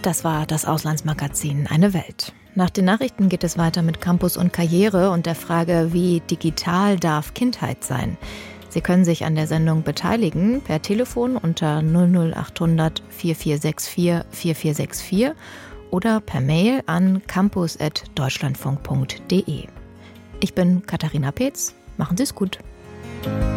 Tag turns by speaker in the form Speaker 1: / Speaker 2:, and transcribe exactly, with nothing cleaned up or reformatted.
Speaker 1: Das war das Auslandsmagazin Eine Welt. Nach den Nachrichten geht es weiter mit Campus und Karriere und der Frage, wie digital darf Kindheit sein? Sie können sich an der Sendung beteiligen per Telefon unter null null acht hundert vier vier sechs vier vier vier sechs vier oder per Mail an campus at deutschlandfunk punkt de. Ich bin Katharina Peetz. Machen Sie es gut.